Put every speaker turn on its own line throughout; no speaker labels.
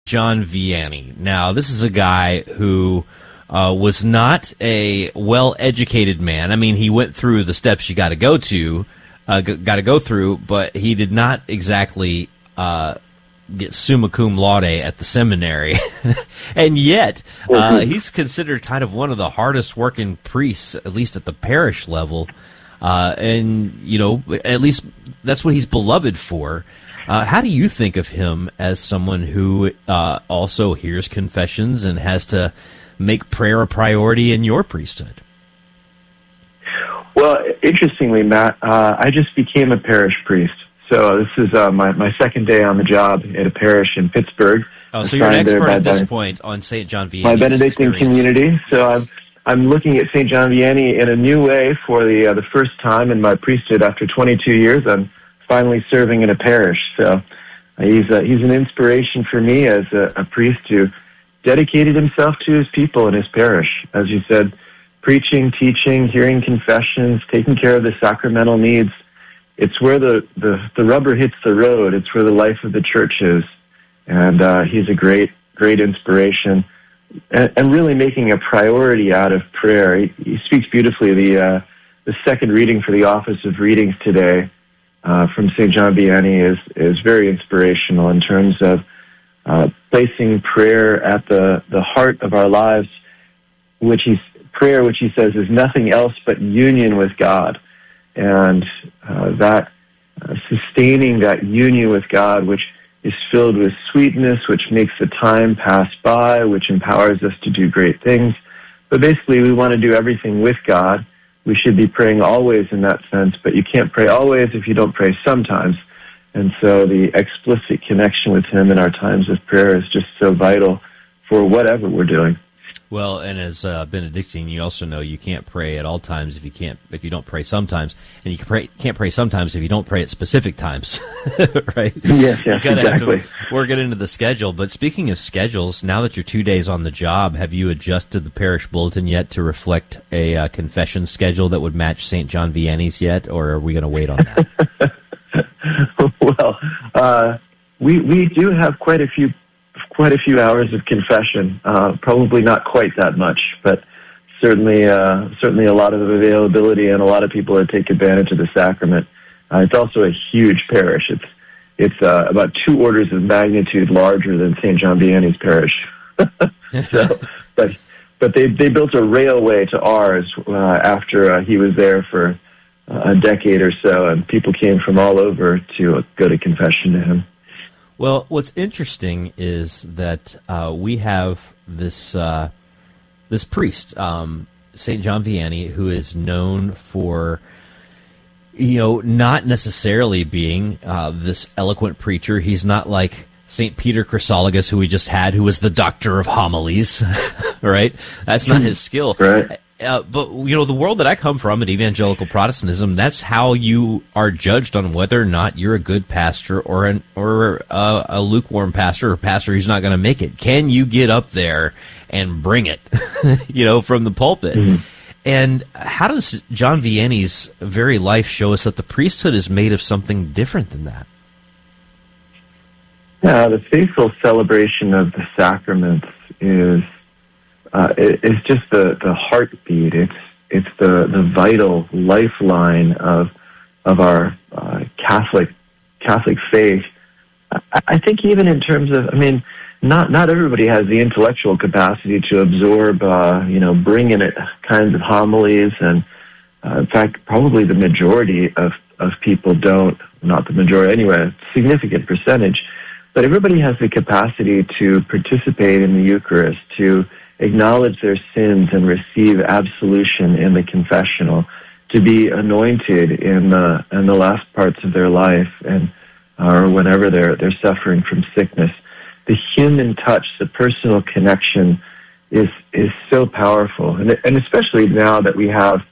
John Vianney. Now, this is a guy who was not a well-educated man. I mean, he went through the steps you got to go through, but he did not exactly get summa cum laude at the seminary. And yet, he's considered kind of one of the hardest-working priests, at least at the parish level. And, you know, at least that's what he's beloved for. How do you think of him as someone who also hears confessions and has to make prayer a priority in your priesthood?
Well, interestingly, Matt, I just became a parish priest. So this is my second day on the job at a parish in Pittsburgh.
Oh, so you're an expert at this point on St. John Vianney's
my Benedictine community. So I'm looking at St. John Vianney in a new way for the first time in my priesthood after 22 years. I'm finally serving in a parish. So he's an inspiration for me as a priest who dedicated himself to his people in his parish. As you said, preaching, teaching, hearing confessions, taking care of the sacramental needs. It's where the rubber hits the road. It's where the life of the church is. And he's a great inspiration. And really making a priority out of prayer. He speaks beautifully. The second reading for the Office of Readings today from St. John Vianney is very inspirational in terms of placing prayer at the heart of our lives, which he says is nothing else but union with God. And that sustaining that union with God, which is filled with sweetness, which makes the time pass by, which empowers us to do great things. But basically, we want to do everything with God. We should be praying always in that sense, but you can't pray always if you don't pray sometimes. And so the explicit connection with Him in our times of prayer is just so vital for whatever we're doing.
Well, and as Benedictine, you also know you can't pray at all times if you don't pray sometimes, and you can't pray sometimes if you don't pray at specific times, right?
Yes, exactly.
Have to work it into the schedule. But speaking of schedules, now that you're 2 days on the job, have you adjusted the parish bulletin yet to reflect a confession schedule that would match St. John Vianney's yet, or are we going to wait on that?
Well, we do have quite a few hours of confession. Probably not quite that much, but certainly a lot of availability and a lot of people that take advantage of the sacrament. It's also a huge parish. It's about 2 orders of magnitude larger than St. John Vianney's parish. So, but they built a railway to ours after he was there for a decade or so, and people came from all over to go to confession to him.
Well, what's interesting is that we have this priest, St. John Vianney, who is known for, not necessarily being this eloquent preacher. He's not like St. Peter Chrysologus, who we just had, who was the doctor of homilies, right? That's not his skill.
Right.
But, the world that I come from, at Evangelical Protestantism, that's how you are judged on whether or not you're a good pastor or a lukewarm pastor or a pastor who's not going to make it. Can you get up there and bring it, from the pulpit? Mm-hmm. And how does John Vianney's very life show us that the priesthood is made of something different than that?
Yeah, the faithful celebration of the sacraments is it's just the heartbeat. It's the vital lifeline of our Catholic faith. I think even in terms of, not everybody has the intellectual capacity to absorb, bring in it kinds of homilies, and in fact, probably the majority of people don't. Not the majority anyway, a significant percentage. But everybody has the capacity to participate in the Eucharist, to acknowledge their sins and receive absolution in the confessional, to be anointed in the last parts of their life, and or whenever they're suffering from sickness. The human touch, the personal connection, is so powerful, and especially now that we have,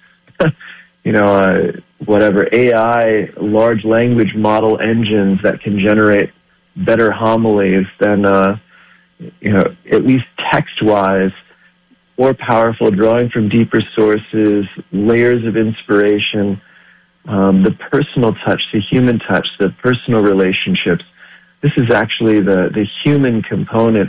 AI large language model engines that can generate better homilies than at least text-wise, more powerful, drawing from deeper sources, layers of inspiration, the personal touch, the human touch, the personal relationships. this is actually the human component